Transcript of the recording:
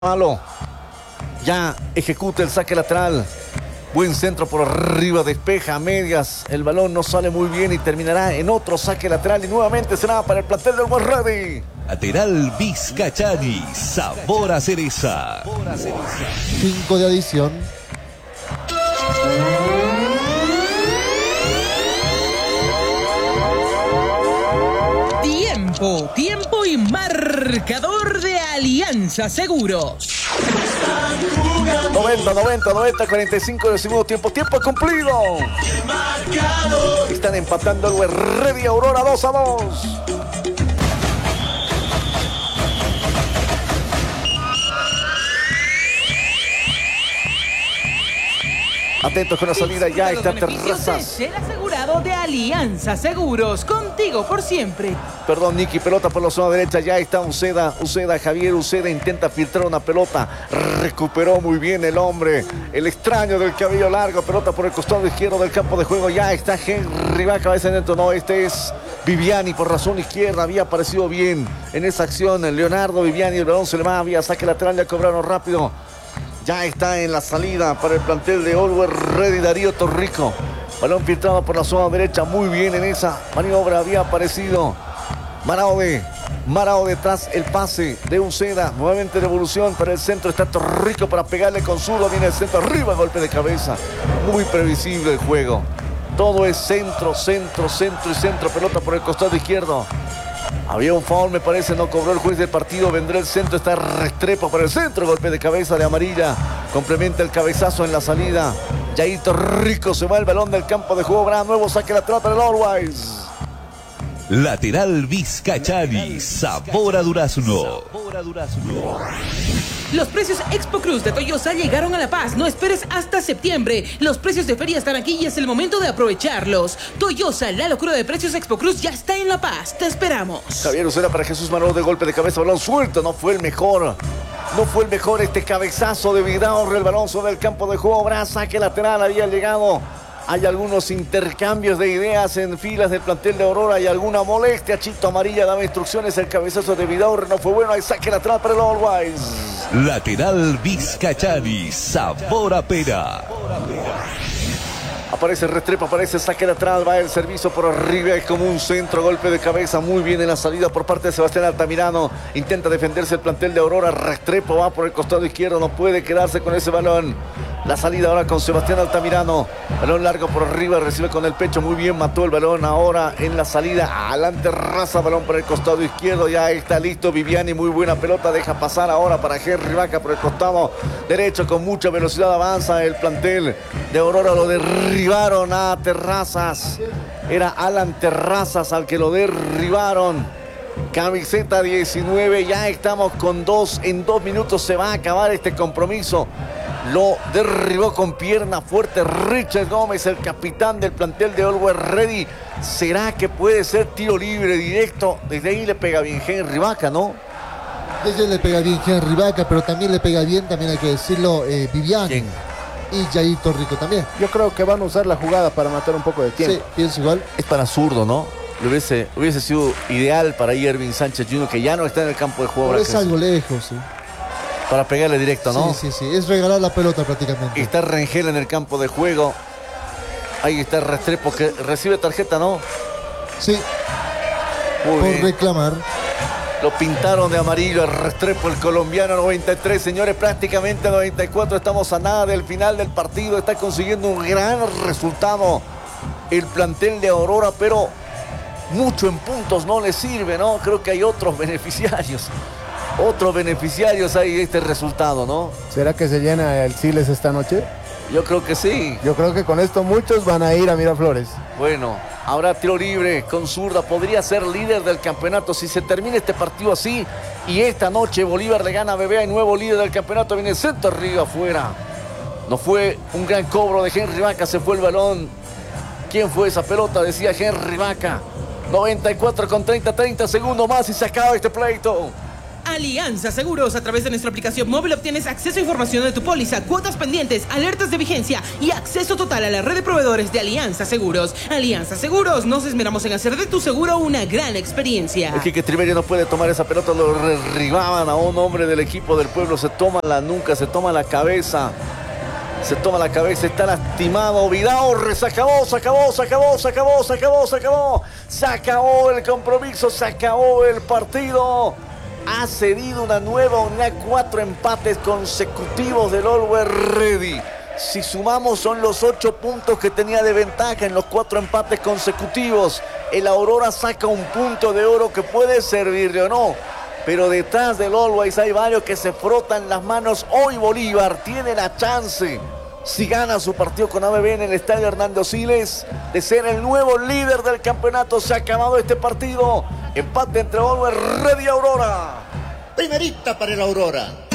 Malo. Ya ejecuta el saque lateral. Buen centro por arriba, despeja a medias. El balón no sale muy bien y terminará en otro saque lateral. Y nuevamente será para el plantel del Always Ready. Lateral Vizcachani, sabor a cereza. 5 de adición. Tiempo y marcador de Alianza Seguros. 90, 45 del segundo tiempo. Tiempo cumplido. Están empatando el Always Ready Aurora 2-2. Atentos con la salida, ya está Terrazas. El asegurado de Alianza Seguros, contigo por siempre. Perdón, Nicky, pelota por la zona derecha, ya está Uceda, Javier Uceda intenta filtrar una pelota, recuperó muy bien el hombre, el extraño del cabello largo, pelota por el costado izquierdo del campo de juego, ya está Henry, va cabeza adentro, no, este es Viviani por razón izquierda, había aparecido bien en esa acción, Leonardo Viviani, el balón se le va, había saque lateral, ya cobraron rápido. Ya está en la salida para el plantel de Always Ready Darío Torrico. Balón filtrado por la zona derecha. Muy bien en esa maniobra había aparecido Marao detrás el pase de Uceda. Nuevamente devolución para el centro. Está Torrico para pegarle con zurdo. Viene el centro arriba. Golpe de cabeza. Muy previsible el juego. Todo es centro. Pelota por el costado izquierdo. Había un foul, me parece, no cobró el juez del partido. Vendrá el centro, está Restrepo para el centro. Golpe de cabeza de Amarilla. Complementa el cabezazo en la salida. Jair Torrico se va el balón del campo de juego. Habrá nuevo saque lateral para el Always. Lateral Vizcachani, sabor a durazno. Los precios Expo Cruz de Toyosa llegaron a La Paz. No esperes hasta septiembre. Los precios de feria están aquí y es el momento de aprovecharlos. Toyosa, la locura de precios Expo Cruz ya está en La Paz. Te esperamos. Javier Uceda para Jesús Maró de golpe de cabeza. Balón suelto. No fue el mejor este cabezazo de Vidaurre. El balón sobre el campo de juego. Habrá saque lateral. Había llegado. Hay algunos intercambios de ideas en filas del plantel de Aurora. Hay alguna molestia. Chito Amarilla daba instrucciones. El cabezazo de Vidaurre no fue bueno. Hay saque lateral para el Always. Lateral Vizcachani, sabor a pera. Aparece Restrepo, aparece saque lateral, va el servicio por arriba, es como un centro, golpe de cabeza, muy bien en la salida por parte de Sebastián Altamirano, intenta defenderse el plantel de Aurora, Restrepo va por el costado izquierdo, no puede quedarse con ese balón, la salida ahora con Sebastián Altamirano, balón largo por arriba, recibe con el pecho, muy bien, mató el balón ahora en la salida, adelante Raza, balón por el costado izquierdo, ya está listo Viviani, muy buena pelota, deja pasar ahora para Henry Vaca por el costado derecho, con mucha velocidad avanza el plantel de Aurora, lo derribaron a Terrazas, era Alan Terrazas al que lo derribaron, camiseta 19, ya estamos con 2, en 2 minutos se va a acabar este compromiso, lo derribó con pierna fuerte Richard Gómez, el capitán del plantel de Always Ready. ¿Será que puede ser tiro libre directo? Desde ahí le pega bien Henry Vaca, ¿no? Desde ahí le pega bien Henry Vaca, pero también le pega bien, también hay que decirlo, Viviani. ¿Quién? Y Jair Torrico también. Yo creo que van a usar la jugada para matar un poco de tiempo. Sí, pienso igual. Es para zurdo, ¿no? Hubiese sido ideal para Irving Sánchez Jr., que ya no está en el campo de juego. Pero es algo lejos, sí. Para pegarle directo, ¿no? Sí. Es regalar la pelota prácticamente. Está Rengel en el campo de juego. Ahí está Restrepo que recibe tarjeta, ¿no? Sí. Muy por bien. reclamar. Lo pintaron de amarillo a Restrepo, el colombiano, 93. Señores, prácticamente 94. Estamos a nada del final del partido. Está consiguiendo un gran resultado el plantel de Aurora, pero mucho en puntos no le sirve, ¿no? Creo que hay otros beneficiarios. Otros beneficiarios hay de este resultado, ¿no? ¿Será que se llena el Siles esta noche? Yo creo que sí. Yo creo que con esto muchos van a ir a Miraflores. Bueno, habrá tiro libre con zurda. Podría ser líder del campeonato si se termina este partido así. Y esta noche Bolívar le gana a BBA y nuevo líder del campeonato. Viene el centro arriba afuera. No fue un gran cobro de Henry Vaca. Se fue el balón. ¿Quién fue esa pelota? Decía Henry Vaca. 94 con 30 segundos más y se acaba este pleito. Alianza Seguros. A través de nuestra aplicación móvil obtienes acceso a información de tu póliza, cuotas pendientes, alertas de vigencia y acceso total a la red de proveedores de Alianza Seguros. Alianza Seguros, nos esmeramos en hacer de tu seguro una gran experiencia. El Quique Triverio no puede tomar esa pelota, lo derribaban a un hombre del equipo del Pueblo, se toma la nuca, se toma la cabeza. Se toma la cabeza, está lastimado. Vidaurre, se acabó. Se acabó el compromiso, se acabó el partido. Ha cedido una nueva unidad, 4 empates consecutivos del Always Ready. Si sumamos son los 8 puntos que tenía de ventaja en los 4 empates consecutivos. El Aurora saca un punto de oro que puede servirle o no. Pero detrás del Always hay varios que se frotan las manos. Hoy Bolívar tiene la chance, si gana su partido con ABB en el estadio Hernando Siles, de ser el nuevo líder del campeonato. Se ha acabado este partido. Empate entre Always Ready y Aurora. Primerita para el Aurora.